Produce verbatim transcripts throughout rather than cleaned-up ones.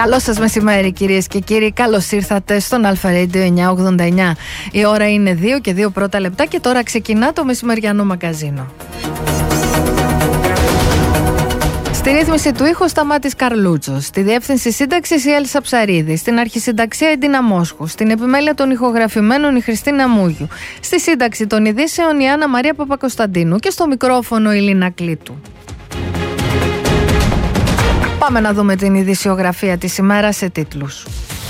Καλό σας μεσημέρι, κυρίες και κύριοι. Καλώς ήρθατε στον Αλφα Radio εννιακόσια ογδόντα εννιά. Η ώρα είναι δύο και δύο πρώτα λεπτά και τώρα ξεκινά το μεσημεριανό μαγκαζίνο. Στη ρύθμιση του ήχου Σταμάτης Καρλούτσος, στη διεύθυνση σύνταξης η Έλσα Ψαρίδη, στην αρχισυνταξία η Ντίνα Μόσχου, στην επιμέλεια των ηχογραφημένων η Χριστίνα Μούγιου, στη σύνταξη των ειδήσεων η Άννα Μαρία Παπακοσταντίνου και στο μικρόφωνο η Λίνα Κλήτου. Πάμε να δούμε την ειδησιογραφία της ημέρας σε τίτλους.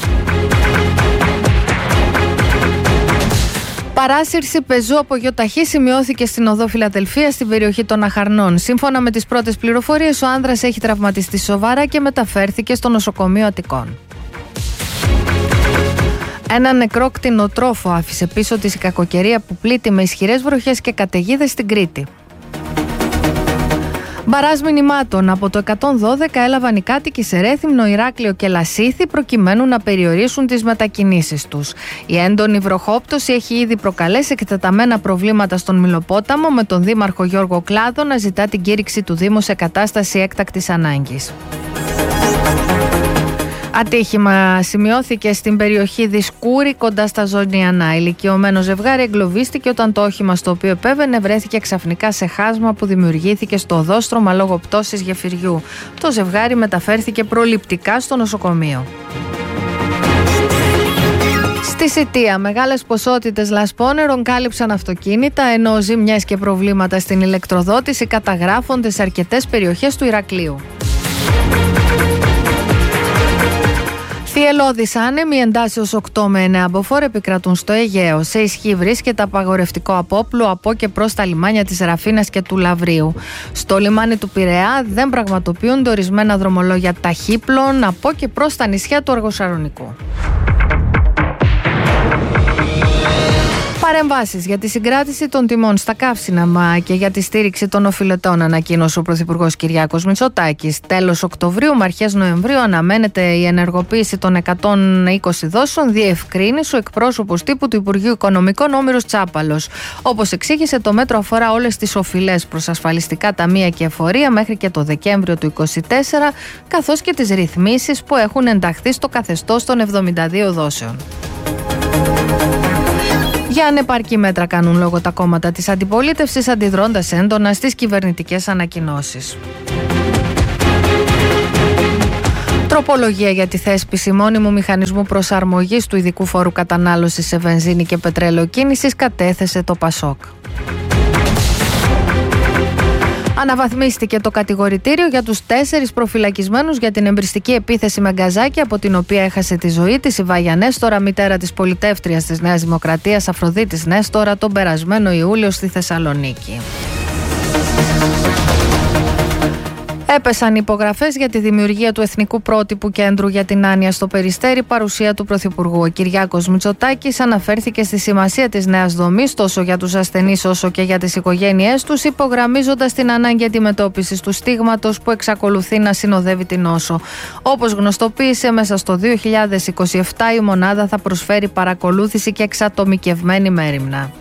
Παράσυρση πεζού από γεωταχή σημειώθηκε στην οδό Φιλαδελφία στην περιοχή των Αχαρνών. Σύμφωνα με τις πρώτες πληροφορίες, ο άνδρας έχει τραυματιστεί σοβαρά και μεταφέρθηκε στο νοσοκομείο Αττικών. Ένα νεκρό κτηνοτρόφο άφησε πίσω της η κακοκαιρία που πλήττει με ισχυρές βροχές και καταιγίδες στην Κρήτη. Μπαράζ μηνυμάτων από το εκατόν δώδεκα έλαβαν οι κάτοικοι σε Ρέθυμνο, Ηράκλειο και Λασίθι προκειμένου να περιορίσουν τις μετακινήσεις τους. Η έντονη βροχόπτωση έχει ήδη προκαλέσει εκτεταμένα προβλήματα στον Μηλοπόταμο, με τον Δήμαρχο Γιώργο Κλάδο να ζητά την κήρυξη του Δήμου σε κατάσταση έκτακτης ανάγκης. Ατύχημα σημειώθηκε στην περιοχή Δισκούρη κοντά στα Ζωνιανά. Ηλικιωμένο ζευγάρι εγκλωβίστηκε όταν το όχημα στο οποίο επέβαινε βρέθηκε ξαφνικά σε χάσμα που δημιουργήθηκε στο οδόστρωμα λόγω πτώσης γεφυριού. Το ζευγάρι μεταφέρθηκε προληπτικά στο νοσοκομείο. Στη Σιτία, μεγάλες ποσότητες λασπόνερων κάλυψαν αυτοκίνητα, ενώ ζημιές και προβλήματα στην ηλεκτροδότηση καταγράφονται σε αρκετές περιοχές του Ηρακλείου. Θυελλώδης άνεμοι εντάσεως οκτώ με εννέα μποφόρ επικρατούν στο Αιγαίο. Σε ισχύ βρίσκεται απαγορευτικό απόπλου από και προς τα λιμάνια της Ραφίνας και του Λαβρίου. Στο λιμάνι του Πειραιά δεν πραγματοποιούνται ορισμένα δρομολόγια ταχύπλων από και προς τα νησιά του Αργοσαρονικού. Παρεμβάσεις για τη συγκράτηση των τιμών στα καύσιμα και για τη στήριξη των οφειλετών ανακοίνωσε ο Πρωθυπουργός Κυριάκος Μητσοτάκης. Τέλος Οκτωβρίου με αρχές Νοεμβρίου αναμένεται η ενεργοποίηση των εκατόν είκοσι δόσεων, διευκρίνησε ο εκπρόσωπος τύπου του Υπουργείου Οικονομικών Όμηρος Τσάπαλος. Όπως εξήγησε, το μέτρο αφορά όλες τις οφειλές προς ασφαλιστικά ταμεία και εφορία μέχρι και το Δεκέμβριο του είκοσι τέσσερα, καθώς και τις ρυθμίσεις που έχουν ενταχθεί στο καθεστώς των εβδομήντα δύο δόσεων. Για ανεπαρκή μέτρα κάνουν λόγο τα κόμματα της αντιπολίτευσης, αντιδρώντας έντονα στις κυβερνητικές ανακοινώσεις. Τροπολογία για τη θέσπιση μόνιμου μηχανισμού προσαρμογής του ειδικού φόρου κατανάλωσης σε βενζίνη και πετρέλαιο κίνησης κατέθεσε το Πασόκ. Αναβαθμίστηκε το κατηγορητήριο για τους τέσσερις προφυλακισμένους για την εμπριστική επίθεση με γκαζάκι, από την οποία έχασε τη ζωή της η Βάγια Νέστορα, μητέρα της πολιτεύτριας της Νέας Δημοκρατίας Αφροδίτης Νέστορα, τον περασμένο Ιούλιο στη Θεσσαλονίκη. Έπεσαν υπογραφές για τη δημιουργία του Εθνικού Πρότυπου Κέντρου για την Άνοια στο Περιστέρι, παρουσία του Πρωθυπουργού. Ο Κυριάκος Μητσοτάκης αναφέρθηκε στη σημασία της νέας δομής τόσο για τους ασθενείς όσο και για τις οικογένειές τους, υπογραμμίζοντας την ανάγκη αντιμετώπισης του στίγματος που εξακολουθεί να συνοδεύει την νόσο. Όπως γνωστοποίησε, μέσα στο δύο χιλιάδες είκοσι επτά η μονάδα θα προσφέρει παρακολούθηση και εξατομικευμένη μέριμνα.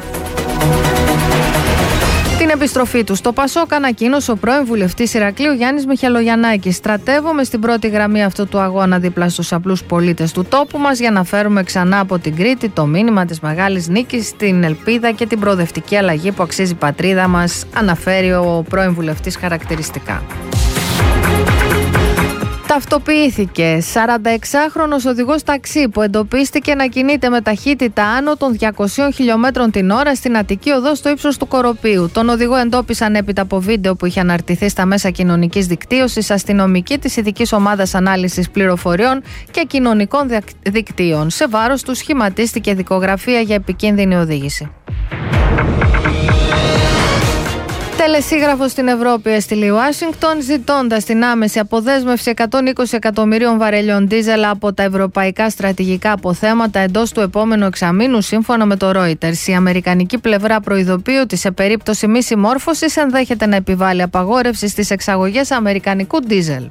Την επιστροφή του στο Πασόκ ανακοίνωσε ο πρώην βουλευτής Ηρακλείου Γιάννης Μιχελογιαννάκης. Στρατεύομαι στην πρώτη γραμμή αυτού του αγώνα δίπλα στους απλούς πολίτες του τόπου μας για να φέρουμε ξανά από την Κρήτη το μήνυμα της μεγάλης νίκης, την ελπίδα και την προοδευτική αλλαγή που αξίζει η πατρίδα μας, αναφέρει ο πρώην βουλευτής χαρακτηριστικά. Ταυτοποιήθηκε σαρανταεξάχρονος οδηγός ταξί που εντοπίστηκε να κινείται με ταχύτητα άνω των διακοσίων χιλιομέτρων την ώρα στην Αττική Οδό στο ύψος του Κοροπείου. Τον οδηγό εντόπισαν έπειτα από βίντεο που είχε αναρτηθεί στα μέσα κοινωνικής δικτύωσης αστυνομικοί της Ειδικής Ομάδας Ανάλυσης Πληροφοριών και Κοινωνικών Δικτύων. Σε βάρος του σχηματίστηκε δικογραφία για επικίνδυνη οδήγηση. Τελεσίγραφο στην Ευρώπη έστειλε η Ουάσιγκτον, ζητώντας την άμεση αποδέσμευση εκατόν είκοσι εκατομμυρίων βαρελιών ντίζελ από τα ευρωπαϊκά στρατηγικά αποθέματα εντός του επόμενου εξαμήνου, σύμφωνα με το Reuters. Η αμερικανική πλευρά προειδοποιεί ότι σε περίπτωση μη συμμόρφωσης ενδέχεται να επιβάλλει απαγόρευση στις εξαγωγές αμερικανικού ντίζελ.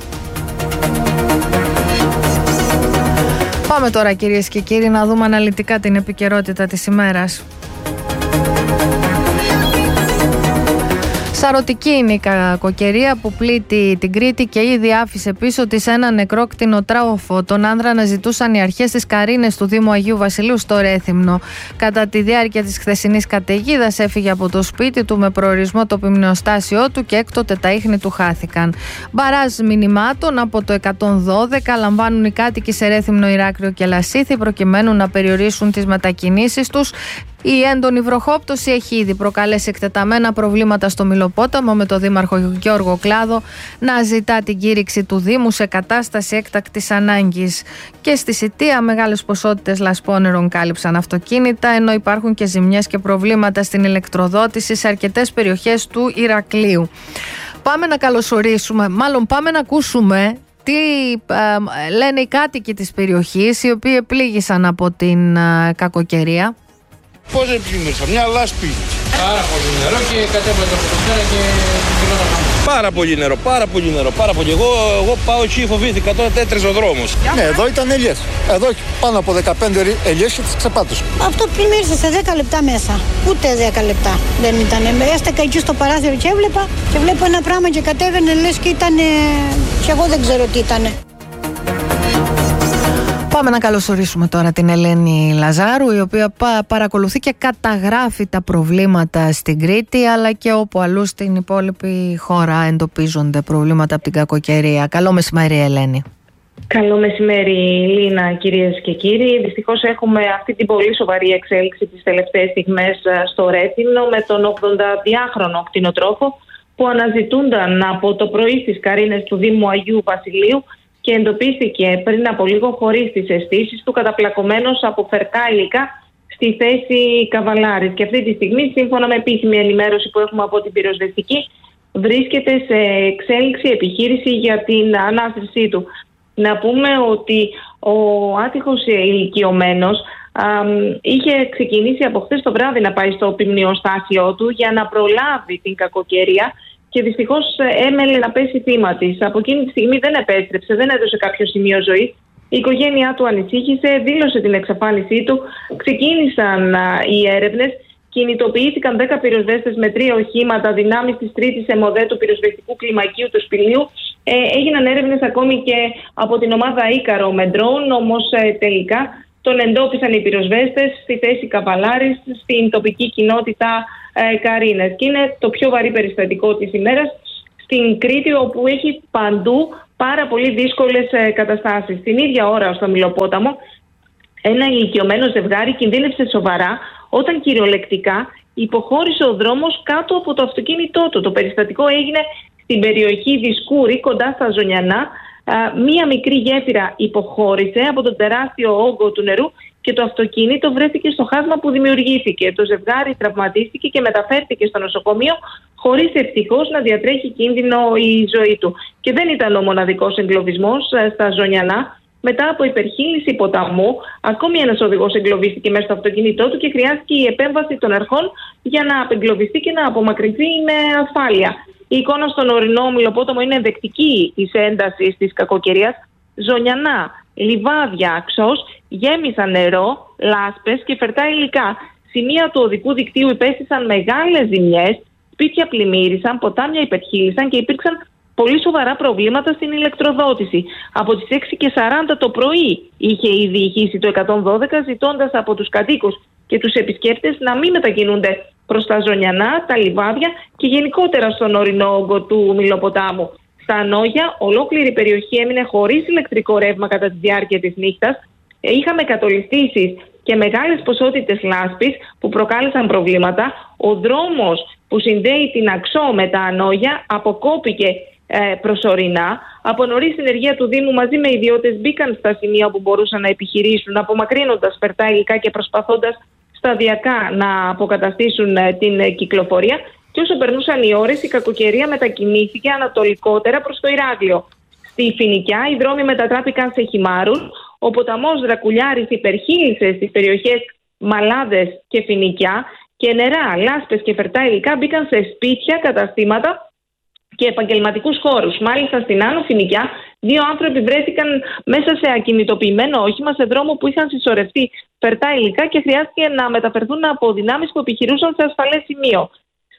Πάμε τώρα, κυρίες και κύριοι, να δούμε αναλυτικά την επικαιρότητα της ημέρας. Σαρωτική είναι η κακοκαιρία που πλήττει την Κρήτη και ήδη άφησε πίσω της ένα νεκρό κτηνοτρόφο. Τον άνδρα αναζητούσαν οι αρχές της Καρίνες του Δήμου Αγίου Βασιλείου στο Ρέθυμνο. Κατά τη διάρκεια της χθεσινής καταιγίδας έφυγε από το σπίτι του με προορισμό το πυμνιοστάσιό του και έκτοτε τα ίχνη του χάθηκαν. Μπαράζ μηνυμάτων από το εκατόν δώδεκα λαμβάνουν οι κάτοικοι σε Ρέθυμνο, Ηράκλειο και Λασίθι προκειμένου να περιορίσουν τις μετακινήσεις τους. Η έντονη βροχόπτωση έχει ήδη προκαλέσει εκτεταμένα προβλήματα στο Μυλοπόταμο, με το δήμαρχο Γιώργο Κλάδο να ζητά την κήρυξη του Δήμου σε κατάσταση έκτακτης ανάγκης. Και στη Σιτία μεγάλες ποσότητες λασπόνερων κάλυψαν αυτοκίνητα, ενώ υπάρχουν και ζημιές και προβλήματα στην ηλεκτροδότηση σε αρκετές περιοχές του Ηρακλείου. Πάμε να καλωσορίσουμε, μάλλον πάμε να ακούσουμε τι ε, λένε οι κάτοικοι της περιοχής, οι οποίοι επλήγησαν από την ε, κακοκαιρία. Πώς επλημμύρισα, μια λάσπη. Πάρα πολύ νερό και κατέβαζε από το πέρα και γινόταν χαμός. Πάρα πολύ νερό, πάρα πολύ νερό, πάρα πολύ. Εγώ, εγώ πάω εκεί, φοβήθηκα, τώρα τέτρεζε ο δρόμος. Ναι, εδώ ήταν ελιές. Εδώ πάνω από δεκαπέντε ελιές και τις ξεπάτωσε. Αυτό πλημμύρισε σε δέκα λεπτά μέσα. Ούτε δέκα λεπτά δεν ήταν. Έστεκα εκεί στο παράθυρο και έβλεπα και βλέπω ένα πράγμα και κατέβαινε, λες και ήταν. Και εγώ δεν ξέρω τι ήταν. Πάμε να καλωσορίσουμε τώρα την Ελένη Λαζάρου, η οποία παρακολουθεί και καταγράφει τα προβλήματα στην Κρήτη, αλλά και όπου αλλού στην υπόλοιπη χώρα εντοπίζονται προβλήματα από την κακοκαιρία. Καλό μεσημέρι, Ελένη. Καλό μεσημέρι, Λίνα, κυρίες και κύριοι. Δυστυχώς έχουμε αυτή την πολύ σοβαρή εξέλιξη τις τελευταίες στιγμές στο Ρέθυμνο με τον ογδονταδυάχρονο κτηνοτρόφο που αναζητούνταν από το πρωί στις Καρίνες του Δήμου Αγίου Βασιλείου και εντοπίστηκε πριν από λίγο χωρίς τις αισθήσεις του, καταπλακωμένος από φερκά υλικά στη θέση Καβαλάρης. Και αυτή τη στιγμή, σύμφωνα με επίσημη ενημέρωση που έχουμε από την πυροσβεστική, βρίσκεται σε εξέλιξη επιχείρηση για την ανάστησή του. Να πούμε ότι ο άτυχος ηλικιωμένος είχε ξεκινήσει από χθες το βράδυ να πάει στο πυμνιοστάσιό του για να προλάβει την κακοκαιρία και δυστυχώς έμελε να πέσει θύμα της. Από εκείνη τη στιγμή δεν επέστρεψε, δεν έδωσε κάποιο σημείο ζωής. Η οικογένειά του ανησύχησε, δήλωσε την εξαφάνισή του. Ξεκίνησαν α, οι έρευνες, κινητοποιήθηκαν δέκα πυροσβέστες με τρία οχήματα δυνάμεις της τρίτης ΕΜΟΔΕ του πυροσβεστικού κλιμακίου του Σπηλίου. Ε, έγιναν έρευνες ακόμη και από την ομάδα Ίκαρο με ντρόουν, όμως ε, τελικά τον εντόπισαν οι πυροσβέστες στη θέση Καβαλάρης, στην τοπική κοινότητα ε, Καρίνες. Και είναι το πιο βαρύ περιστατικό της ημέρας στην Κρήτη, όπου έχει παντού πάρα πολύ δύσκολες ε, καταστάσεις. Την ίδια ώρα στο Μυλοπόταμο, ένα ηλικιωμένο ζευγάρι κινδύνευσε σοβαρά όταν κυριολεκτικά υποχώρησε ο δρόμος κάτω από το αυτοκίνητό του. Το περιστατικό έγινε στην περιοχή Δισκούρη, κοντά στα Ζωνιανά. Μία μικρή γέφυρα υποχώρησε από τον τεράστιο όγκο του νερού και το αυτοκίνητο βρέθηκε στο χάσμα που δημιουργήθηκε. Το ζευγάρι τραυματίστηκε και μεταφέρθηκε στο νοσοκομείο, χωρίς ευτυχώς να διατρέχει κίνδυνο η ζωή του. Και δεν ήταν ο μοναδικός εγκλωβισμός στα Ζωνιανά. Μετά από υπερχείληση ποταμού, ακόμη ένας οδηγός εγκλωβίστηκε μέσα στο αυτοκίνητό του και χρειάστηκε η επέμβαση των αρχών για να απεγκλωβιστεί και να απομακρυνθεί με ασφάλεια. Η εικόνα στον ορεινό Μυλοπόταμο είναι ενδεικτική της έντασης της κακοκαιρίας. Ζωνιανά, λιβάδια, αξός γέμισαν νερό, λάσπες και φερτά υλικά. Σημεία του οδικού δικτύου υπέστησαν μεγάλες ζημιές, σπίτια πλημμύρισαν, ποτάμια υπερχείλησαν και υπήρξαν πολύ σοβαρά προβλήματα στην ηλεκτροδότηση. Από τις έξι και σαράντα το πρωί είχε ήδη ηχήσει το εκατόν δώδεκα, ζητώντας από τους κατοίκους και τους επισκέπτες να μην μετακινούνται προς τα Ζωνιανά, τα λιβάδια και γενικότερα στον ορεινό όγκο του Μυλοποτάμου. Στα Ανόγια, ολόκληρη η περιοχή έμεινε χωρίς ηλεκτρικό ρεύμα κατά τη διάρκεια της νύχτας. Είχαμε κατολιστήσεις και μεγάλες ποσότητες λάσπης που προκάλεσαν προβλήματα. Ο δρόμος που συνδέει την Αξό με τα Ανόγια αποκόπηκε ε, προσωρινά. Από νωρίς η συνεργεία του Δήμου μαζί με ιδιώτες μπήκαν στα σημεία που μπορούσαν να επιχειρήσουν, απομακρύνοντας φερτά υλικά και προσπαθώντας σταδιακά να αποκαταστήσουν ε, την ε, κυκλοφορία. Και όσο περνούσαν οι ώρες, η κακοκαιρία μετακινήθηκε ανατολικότερα προς το Ηράκλειο. Στη Φοινικιά οι δρόμοι μετατράπηκαν σε χυμάρους. Ο ποταμός Δρακουλιάρης υπερχείλησε στις περιοχές Μαλάδες και Φοινικιά και νερά, λάσπες και φερτά υλικά μπήκαν σε σπίτια, καταστήματα και επαγγελματικούς χώρους. Μάλιστα στην Άνω Φοινικιά, δύο άνθρωποι βρέθηκαν μέσα σε ακινητοποιημένο όχημα σε δρόμο που είχαν συσσωρευτεί φερτά υλικά και χρειάστηκε να μεταφερθούν από δυνάμεις που επιχειρούσαν σε ασφαλές σημείο. Στη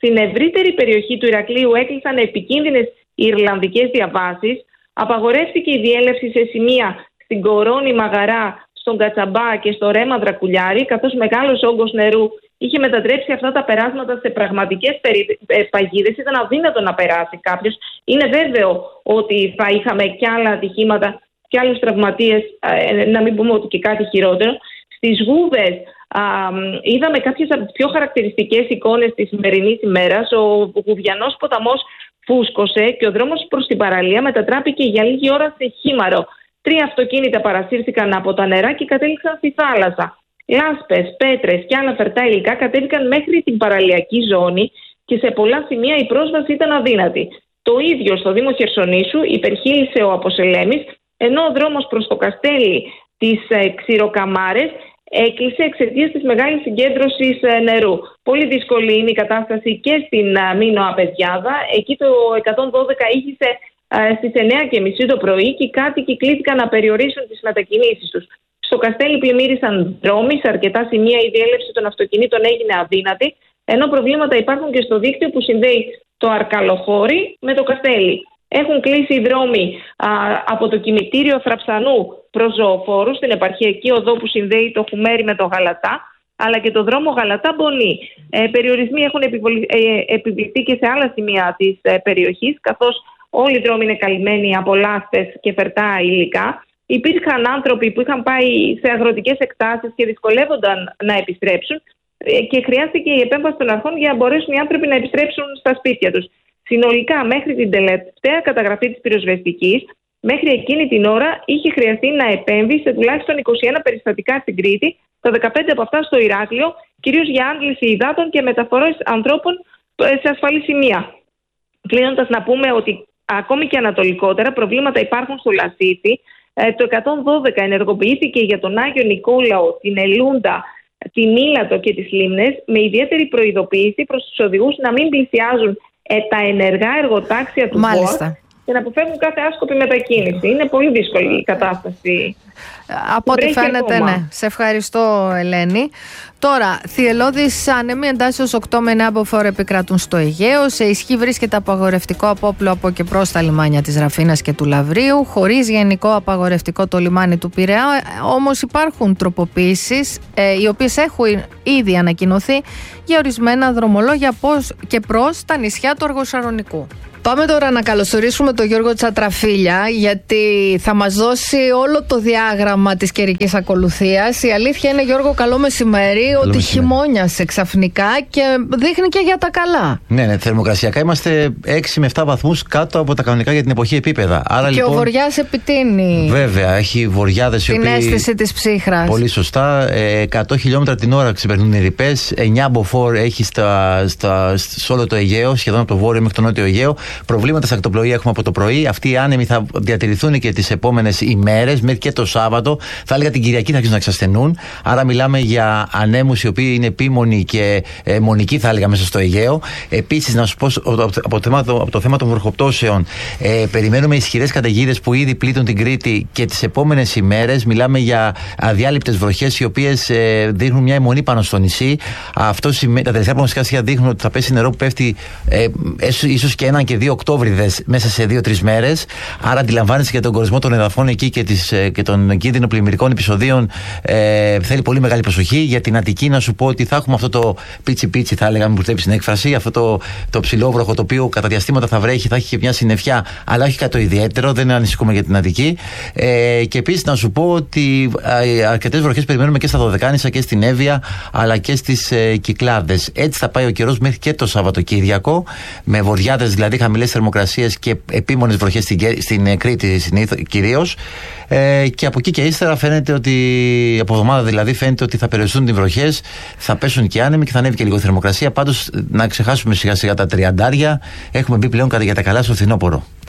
Στην ευρύτερη περιοχή του Ηρακλείου έκλεισαν επικίνδυνες Ιρλανδικές διαβάσεις. Απαγορεύτηκε η διέλευση σε σημεία στην Κορώνη Μαγαρά, στον Κατσαμπά και στο Ρέμα Δρακουλιάρη, καθώς μεγάλος όγκος νερού είχε μετατρέψει αυτά τα περάσματα σε πραγματικές παγίδες. Ήταν αδύνατο να περάσει κάποιος. Είναι βέβαιο ότι θα είχαμε κι άλλα ατυχήματα και άλλους τραυματίες, να μην πούμε ότι και κάτι χειρότερο. Στις Γούβες α, είδαμε κάποιες από τις πιο χαρακτηριστικές εικόνες της σημερινής ημέρας. Ο Γουβιανός ποταμός φούσκωσε και ο δρόμος προς την παραλία μετατράπηκε για λίγη ώρα σε χήμαρο. Τρία αυτοκίνητα παρασύρθηκαν από τα νερά και κατέληξαν στη θάλασσα. Λάσπες, πέτρες και άλλα φερτά υλικά κατέβηκαν μέχρι την παραλιακή ζώνη και σε πολλά σημεία η πρόσβαση ήταν αδύνατη. Το ίδιο στο Δήμο Χερσονήσου υπερχείλησε ο Αποσελέμης, ενώ ο δρόμος προς το Καστέλι της ε, Ξηροκαμάρες έκλεισε εξαιτίας της μεγάλης συγκέντρωσης ε, νερού. Πολύ δύσκολη είναι η κατάσταση και στην ε, Μήνο Απεδιάδα. Εκεί το εκατόν δώδεκα ήχησε ε, στις εννιά και μισή το πρωί και οι κάτοικοι κλήθηκαν να περιορίσουν τις μετακινήσεις τους. Στο Καστέλι πλημμύρισαν δρόμοι, σε αρκετά σημεία η διέλευση των αυτοκινήτων έγινε αδύνατη, ενώ προβλήματα υπάρχουν και στο δίκτυο που συνδέει το Αρκαλοχώρι με το Καστέλι. Έχουν κλείσει οι δρόμοι α, από το κημητήριο Θραψανού προς Ζωοφόρου, στην επαρχιακή οδό που συνδέει το Χουμέρι με το Γαλατά, αλλά και το δρόμο Γαλατά-Μπονί. Ε, περιορισμοί έχουν επιβολη, ε, επιβληθεί και σε άλλα σημεία της ε, περιοχής, καθώς όλοι οι δρόμοι είναι καλυμμένοι από λάστες και φερτά υλικά. Υπήρχαν άνθρωποι που είχαν πάει σε αγροτικές εκτάσεις και δυσκολεύονταν να επιστρέψουν και χρειάστηκε η επέμβαση των αρχών για να μπορέσουν οι άνθρωποι να επιστρέψουν στα σπίτια τους. Συνολικά, μέχρι την τελευταία καταγραφή της πυροσβεστικής, μέχρι εκείνη την ώρα είχε χρειαστεί να επέμβει σε τουλάχιστον είκοσι ένα περιστατικά στην Κρήτη, τα δεκαπέντε από αυτά στο Ηράκλειο, κυρίως για άντληση υδάτων και μεταφορές ανθρώπων σε ασφαλή σημεία. Κλείνοντας, να πούμε ότι ακόμη και ανατολικότερα προβλήματα υπάρχουν στο Λασίθι. Το εκατόν δώδεκα ενεργοποιήθηκε για τον Άγιο Νικόλαο, την Ελούντα, την Μήλατο και τις Λίμνες, με ιδιαίτερη προειδοποίηση προς τους οδηγούς να μην πλησιάζουν ε, τα ενεργά εργοτάξια του ΒΟΡ και να αποφεύγουν κάθε άσκοπη μετακίνηση. Είναι πολύ δύσκολη η κατάσταση. Από ό,τι φαίνεται, ναι. Σε ευχαριστώ, Ελένη. Τώρα, θυελλώδεις άνεμοι εντάσσεως οκτώ με εννέα μποφόρ επικρατούν στο Αιγαίο. Σε ισχύ βρίσκεται απαγορευτικό απόπλου από και προς τα λιμάνια της Ραφίνας και του Λαβρίου. Χωρίς γενικό απαγορευτικό το λιμάνι του Πειραιά. Όμως υπάρχουν τροποποίησεις, ε, οι οποίες έχουν ήδη ανακοινωθεί για ορισμένα δρομολόγια πώς και προς τα νησιά του Αργοσαρονικού. Πάμε τώρα να καλωσορίσουμε τον Γιώργο Τσατραφίλια, γιατί θα μας δώσει όλο το διάγραμμα της καιρικής ακολουθίας. Η αλήθεια είναι, Γιώργο, καλό μεσημέρι, καλό ότι μεσημέρι. Χειμώνιασε ξαφνικά και δείχνει και για τα καλά. Ναι, ναι, θερμοκρασιακά είμαστε έξι με επτά βαθμούς κάτω από τα κανονικά για την εποχή επίπεδα. Άρα, και λοιπόν, ο βοριάς επιτείνει. Βέβαια, έχει βοριάδες οι οποίοι. Την αίσθηση της ψύχρας. Πολύ σωστά. εκατό χιλιόμετρα την ώρα ξεπερνούν οι ρηπές. εννιά μποφόρ έχει στα, στα, σε όλο το Αιγαίο, σχεδόν από το βόρειο μέχρι το νότιο Αιγαίο. Προβλήματα στα ακτοπλοεία έχουμε από το πρωί. Αυτοί οι άνεμοι θα διατηρηθούν και τις επόμενες ημέρες, μέχρι και το Σάββατο. Θα έλεγα την Κυριακή θα αρχίσουν να εξασθενούν. Άρα μιλάμε για ανέμους οι οποίοι είναι επίμονοι και ε, μονικοί, θα έλεγα, μέσα στο Αιγαίο. Επίσης, να σου πω από το θέμα, από το θέμα των βροχοπτώσεων, ε, περιμένουμε ισχυρές καταιγίδες που ήδη πλήττουν την Κρήτη και τις επόμενες ημέρες. Μιλάμε για αδιάλειπτες βροχές οι οποίες ε, δείχνουν μια αιμονή πάνω στο νησί. Αυτό σημαίνει, τα τελευταία προγνωστικά στοιχεία δείχνουν ότι θα πέσει νερό που πέφτει ε, ίσως και έναν και δύο Οκτώβριδες μέσα σε δύο-τρεις μέρες. Άρα αντιλαμβάνεσαι και τον κορισμό των εδαφών εκεί και, τις, και των κίνδυνων πλημμυρικών επεισοδίων. Ε, θέλει πολύ μεγάλη προσοχή. Για την Αττική, να σου πω ότι θα έχουμε αυτό το πίτσι πίτσι, θα έλεγα, μην προστρέψει την έκφραση, αυτό το, το ψηλόβροχο το οποίο κατά διαστήματα θα βρέχει, θα έχει και μια συννεφιά, αλλά όχι κάτι το ιδιαίτερο, δεν ανησυχούμε για την Αττική. Ε, και επίσης να σου πω ότι αρκετές βροχές περιμένουμε και στα Δωδεκάνησα και στην Εύβοια, αλλά και στις ε, Κυκλάδες. Έτσι θα πάει ο καιρός μέχρι και το Σαββατοκύριακο, με βοριάδες δηλαδή, χαμηλές θερμοκρασίες και επίμονες βροχές στην, στην Κρήτη κυρίως. Ε, και από εκεί και ύστερα φαίνεται ότι, από εβδομάδα δηλαδή, φαίνεται ότι θα περιοριστούν οι βροχές, θα πέσουν και άνεμοι και θα ανέβει και λίγο η θερμοκρασία. Πάντως, να ξεχάσουμε σιγά σιγά τα τριαντάρια. Έχουμε μπει πλέον κατά για τα καλά στο φθινόπωρο.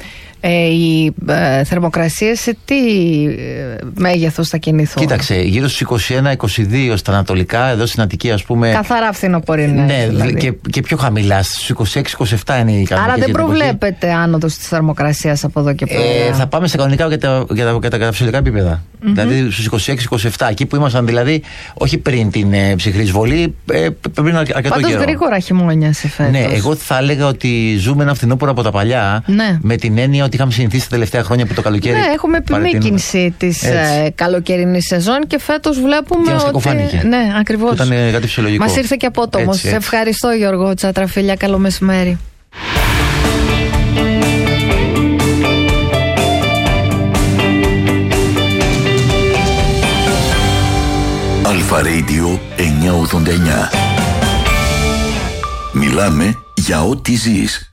Ε, οι ε, θερμοκρασίες σε τι ε, μέγεθος θα κινηθούν? Κοίταξε, γύρω στους είκοσι ένα είκοσι δύο στα ανατολικά, εδώ στην Αττική ας πούμε. Καθαρά φθινοπορεινές. Ναι, δηλαδή. και, και πιο χαμηλά, στους είκοσι έξι είκοσι επτά είναι οι κανονικές. Άρα δεν προβλέπεται άνοδος της θερμοκρασίας από εδώ και πέρα. Ε, θα πάμε στα κανονικά για τα, για τα, για τα καταφυσιολογικά επίπεδα. Mm-hmm. Δηλαδή στους είκοσι έξι είκοσι επτά, εκεί που ήμασταν δηλαδή, όχι πριν την ε, ψυχρή εισβολή, ε, πριν αρκετό καιρό. Πάντως γρήγορα χειμώνιασε φέτος. Ναι, εγώ θα έλεγα ότι ζούμε ένα φθινόπωρο από τα παλιά, ναι. Με την έννοια ότι είχαμε συνηθίσει τα τελευταία χρόνια που το καλοκαίρι. Ναι, έχουμε επιμήκυνση της ε, καλοκαιρινής σεζόν και φέτος βλέπουμε και ότι. Φάνηκε. Ναι, ακριβώς. Ήταν κάτι φυσιολογικό. Μας ήρθε και απότομος. Σε ευχαριστώ, Γιώργο Τσατραφίλια. Καλό μεσημέρι. Αλφα Radio εννιακόσια ογδόντα εννιά. Μιλάμε για ό,τι ζεις.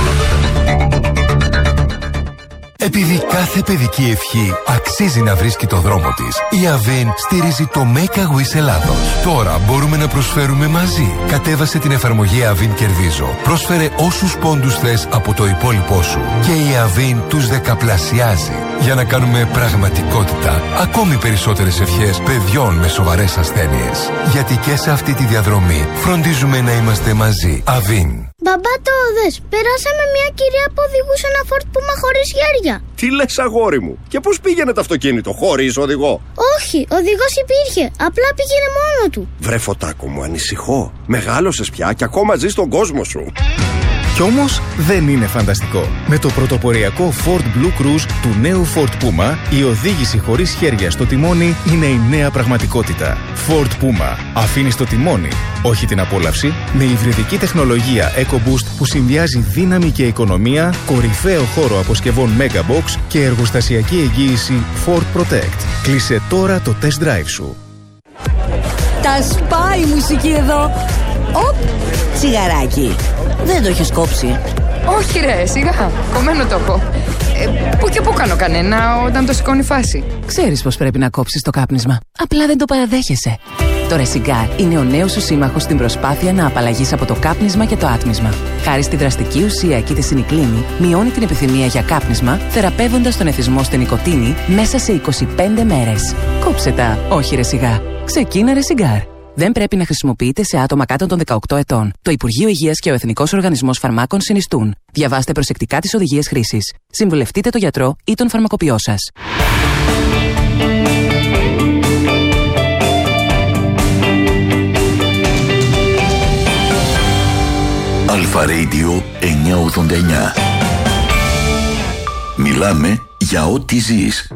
Επειδή κάθε παιδική ευχή αξίζει να βρίσκει το δρόμο της, η Avin στηρίζει το Make a Wish Ελλάδος. Τώρα μπορούμε να προσφέρουμε μαζί. Κατέβασε την εφαρμογή Avin Κερδίζω. Πρόσφερε όσους πόντους θες από το υπόλοιπό σου και η Avin τους δεκαπλασιάζει. Για να κάνουμε πραγματικότητα ακόμη περισσότερες ευχές παιδιών με σοβαρές ασθένειες. Γιατί και σε αυτή τη διαδρομή φροντίζουμε να είμαστε μαζί. Avin. Μπαμπά, το δες, περάσαμε μια κυρία που οδηγούσε ένα Ford Puma χωρίς χέρια. Τι λες, αγόρι μου? Και πώς πήγαινε το αυτοκίνητο, χωρίς οδηγό? Όχι, οδηγός υπήρχε, απλά πήγαινε μόνο του. Βρε Φωτάκο μου, ανησυχώ. Μεγάλωσες πια και ακόμα ζεις στον κόσμο σου. Κι όμως δεν είναι φανταστικό. Με το πρωτοποριακό Ford Blue Cruise του νέου Ford Puma, η οδήγηση χωρίς χέρια στο τιμόνι είναι η νέα πραγματικότητα. Ford Puma. Αφήνει το τιμόνι, όχι την απόλαυση, με υβριδική τεχνολογία EcoBoost που συνδυάζει δύναμη και οικονομία, κορυφαίο χώρο αποσκευών Megabox και εργοστασιακή εγγύηση Ford Protect. Κλείσε τώρα το test drive σου. Τα σπάει η μουσική εδώ. Οπ, τσιγαράκι. Δεν το έχεις κόψει? Όχι ρε, σιγά, κομμένο το έχω. ε, Πού και πού κάνω κανένα όταν το σηκώνει φάση. Ξέρεις πως πρέπει να κόψεις το κάπνισμα, απλά δεν το παραδέχεσαι. Το Resigar είναι ο νέος σου σύμμαχος στην προσπάθεια να απαλλαγείς από το κάπνισμα και το άτμισμα. Χάρη στη δραστική ουσία και τη σινικλίνη, μειώνει την επιθυμία για κάπνισμα, θεραπεύοντας τον εθισμό στην νοικοτήνη μέσα σε είκοσι πέντε μέρες. Κόψε τα, όχι Resigar. Ξεκίνα Resigar. Δεν πρέπει να χρησιμοποιείται σε άτομα κάτω των δεκαοκτώ ετών. Το Υπουργείο Υγείας και ο Εθνικός Οργανισμός Φαρμάκων συνιστούν. Διαβάστε προσεκτικά τις οδηγίες χρήσης. Συμβουλευτείτε τον γιατρό ή τον φαρμακοποιό σας. Αλφα Radio εννιακόσια ογδόντα εννιά. Μιλάμε για ό,τι ζεις.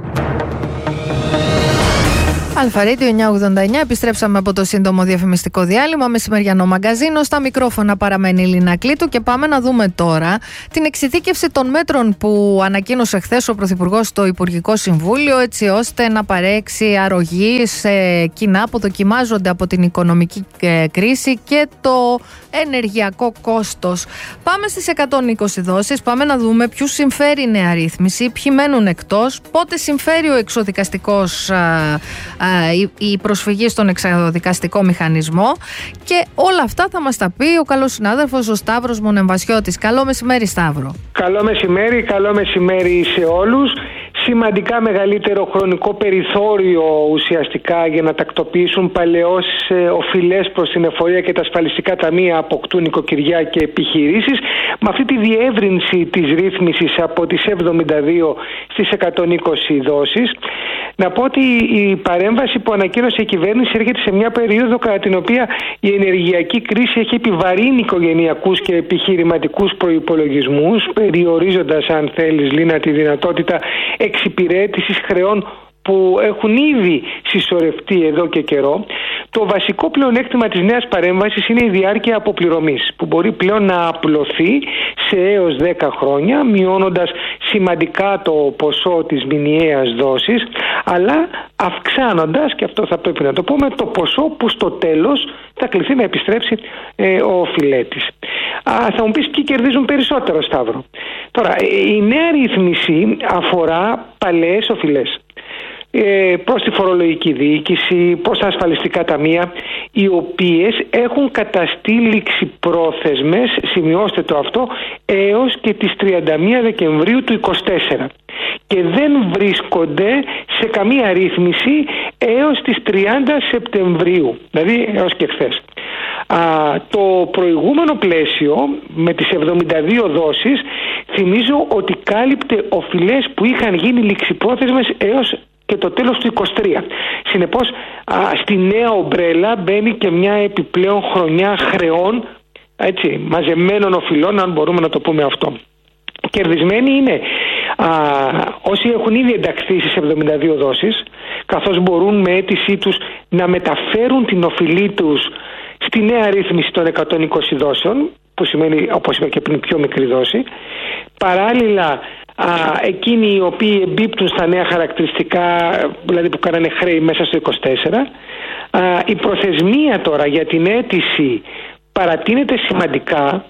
Αλφα Radio εννιακόσια ογδόντα εννιά, επιστρέψαμε από το σύντομο διαφημιστικό διάλειμμα. Μεσημεριανό μαγκαζίνο. Στα μικρόφωνα παραμένει η Λίνα Κλήτου και πάμε να δούμε τώρα την εξειδίκευση των μέτρων που ανακοίνωσε χθες ο Πρωθυπουργός στο Υπουργικό Συμβούλιο, έτσι ώστε να παρέξει αρρωγή σε κοινά που δοκιμάζονται από την οικονομική κρίση και το ενεργειακό κόστος. Πάμε στις εκατόν είκοσι δόσεις, πάμε να δούμε ποιους συμφέρει η νέα ρύθμιση, ποιοι μένουν εκτός, πότε συμφέρει ο εξοδικαστικός η προσφυγή στον εξοδικαστικό μηχανισμό και όλα αυτά θα μας τα πει ο καλός συνάδελφος ο Σταύρος Μονεμβασιώτης. Καλό μεσημέρι, Σταύρο. Καλό μεσημέρι, καλό μεσημέρι σε όλους. Σημαντικά μεγαλύτερο χρονικό περιθώριο ουσιαστικά για να τακτοποιήσουν παλαιώς οφειλές προς την εφορία και τα ασφαλιστικά ταμεία αποκτούν νοικοκυριά και επιχειρήσεις. Με αυτή τη διεύρυνση της ρύθμισης από τις εβδομήντα δύο στις εκατόν είκοσι δόσεις, να πω ότι η παρέμβαση που ανακοίνωσε η κυβέρνηση έρχεται σε μια περίοδο κατά την οποία η ενεργειακή κρίση έχει επιβαρύνει οικογενειακούς και επιχειρηματικούς προϋπολογισμούς, περιορίζοντας, αν θέλεις, Λίνα, τη δυνατότητα εξυπηρέτησης χρεών που έχουν ήδη συσσωρευτεί εδώ και καιρό. Το βασικό πλεονέκτημα της νέας παρέμβασης είναι η διάρκεια αποπληρωμής, που μπορεί πλέον να απλωθεί σε έως δέκα χρόνια, μειώνοντας σημαντικά το ποσό της μηνιαίας δόσης, αλλά αυξάνοντας, και αυτό θα πρέπει να το πούμε, το ποσό που στο τέλος θα κληθεί να επιστρέψει ε, ο οφειλέτης. Α, θα μου πεις ποιοι κερδίζουν περισσότερο, Σταύρο. Τώρα, η νέα ρύθμιση αφορά παλαιές οφειλές. ε, προς τη φορολογική διοίκηση, προς τα ασφαλιστικά ταμεία, οι οποίες έχουν καταστεί ληξιπρόθεσμες, σημειώστε το αυτό, έως και τις τριάντα μία Δεκεμβρίου του είκοσι τέσσερα και δεν βρίσκονται σε καμία ρύθμιση έως τις τριάντα Σεπτεμβρίου, δηλαδή έως και χθες. Α, το προηγούμενο πλαίσιο με τις εβδομήντα δύο δόσεις θυμίζω ότι κάλυπτε οφειλές που είχαν γίνει ληξιπρόθεσμες έως και το τέλος του είκοσι τρία. Συνεπώς α, στη νέα ομπρέλα μπαίνει και μια επιπλέον χρονιά χρεών, έτσι, μαζεμένων οφειλών, αν μπορούμε να το πούμε αυτό. Κερδισμένοι είναι α, όσοι έχουν ήδη ενταχθεί στις εβδομήντα δύο δόσεις, καθώς μπορούν με αίτησή τους να μεταφέρουν την οφειλή τους στη νέα ρύθμιση των εκατόν είκοσι δόσεων, που σημαίνει, όπως είπα και πριν, πιο μικρή δόση. Παράλληλα, α, εκείνοι οι οποίοι εμπίπτουν στα νέα χαρακτηριστικά, δηλαδή που κάνανε χρέη μέσα στο είκοσι τέσσερα, α, η προθεσμία τώρα για την αίτηση παρατείνεται σημαντικά.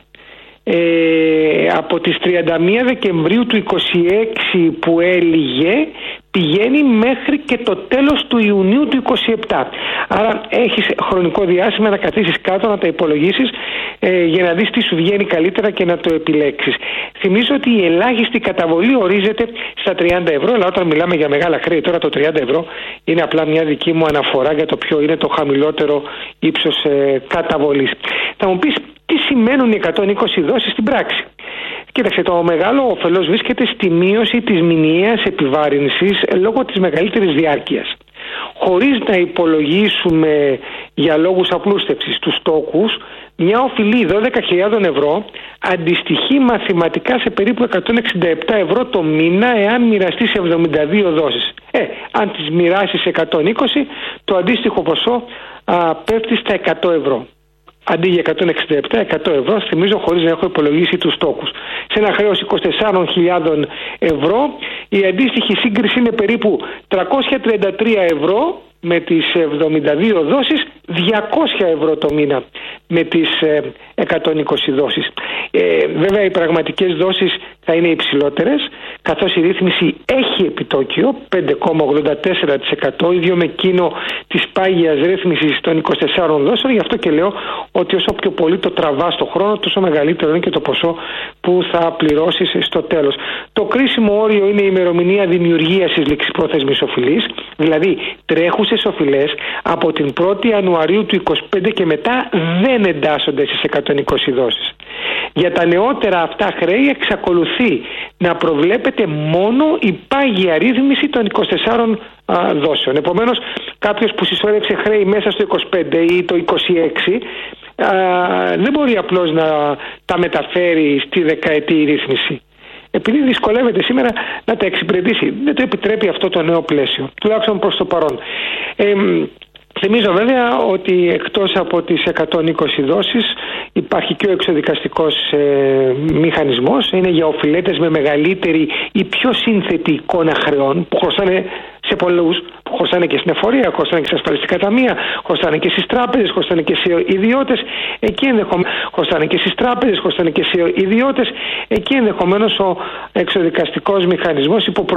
Ε, από τις τριάντα μία Δεκεμβρίου του είκοσι έξι που έλυγε, πηγαίνει μέχρι και το τέλος του Ιουνίου του είκοσι επτά. Άρα έχεις χρονικό διάστημα να καθίσεις κάτω, να τα υπολογίσεις ε, για να δεις τι σου βγαίνει καλύτερα και να το επιλέξεις. Θυμίζω ότι η ελάχιστη καταβολή ορίζεται στα τριάντα ευρώ, αλλά όταν μιλάμε για μεγάλα χρέη, τώρα το τριάντα ευρώ είναι απλά μια δική μου αναφορά για το ποιο είναι το χαμηλότερο ύψος ε, καταβολής. Θα μου πεις, τι σημαίνουν οι εκατόν είκοσι δόσεις στην πράξη? Κοίταξε, το μεγάλο όφελος βρίσκεται στη μείωση της μηνιαίας επιβάρυνσης λόγω της μεγαλύτερης διάρκειας. Χωρίς να υπολογίσουμε για λόγους απλούστευσης τους τόκους, μια οφειλή δώδεκα χιλιάδες ευρώ αντιστοιχεί μαθηματικά σε περίπου εκατόν εξήντα επτά ευρώ το μήνα εάν μοιραστεί σε εβδομήντα δύο δόσεις. Ε, αν τις μοιράσεις σε εκατόν είκοσι, το αντίστοιχο ποσό α, πέφτει στα εκατό ευρώ. Αντί για εκατόν εξήντα επτά, εκατό ευρώ, θυμίζω, χωρίς να έχω υπολογίσει τους τόκους. Σε ένα χρέος είκοσι τέσσερις χιλιάδες ευρώ, η αντίστοιχη σύγκριση είναι περίπου τριακόσια τριάντα τρία ευρώ με τις εβδομήντα δύο δόσεις, διακόσια ευρώ το μήνα με τις ε, εκατόν είκοσι δόσεις. Ε, βέβαια οι πραγματικές δόσεις θα είναι υψηλότερες, καθώς η ρύθμιση έχει επιτόκιο πέντε κόμμα ογδόντα τέσσερα τοις εκατό, ίδιο με εκείνο της πάγιας ρύθμισης των είκοσι τεσσάρων δόσεων. Γι' αυτό και λέω ότι όσο πιο πολύ το τραβάς στο χρόνο, τόσο μεγαλύτερο είναι και το ποσό που θα πληρώσεις στο τέλος. Το κρίσιμο όριο είναι η ημερομηνία δημιουργίας της ληξιπρόθεσμης οφειλής, δηλαδή τρέχουσες οφειλές από την πρώτη Ιανουαρίου του είκοσι πέντε και μετά δεν εντάσσονται στις εκατόν είκοσι δόσεις. Για τα νεότερα αυτά χρέη εξακολουθεί να προβλέπεται μόνο η πάγια ρύθμιση των είκοσι τεσσάρων α, δόσεων. Επομένως, κάποιος που συσσόρευσε χρέη μέσα στο είκοσι πέντε ή το είκοσι έξι α, δεν μπορεί απλώς να τα μεταφέρει στη δεκαετή ρύθμιση, επειδή δυσκολεύεται σήμερα να τα εξυπηρετήσει. Δεν το επιτρέπει αυτό το νέο πλαίσιο, τουλάχιστον προς το παρόν. Ε, Θυμίζω βέβαια ότι εκτός από τις εκατόν είκοσι δόσεις υπάρχει και ο εξοδικαστικός ε, μηχανισμός. Είναι για οφειλέτες με μεγαλύτερη ή πιο σύνθετη εικόνα χρεών που χρωστάνε σε πολλούς, που χρωστάνε και στην εφορία, χρωστάνε και σε ασφαλιστικά ταμεία, χρωστάνε και στις τράπεζες, χρωστάνε και σε ιδιώτες. Εκεί ενδεχομένως χρωστάνε και στις τράπεζες, χρωστάνε και σε ιδιώτες. Εκεί ενδεχομένως ο εξοδικαστικός μηχανισμός υπό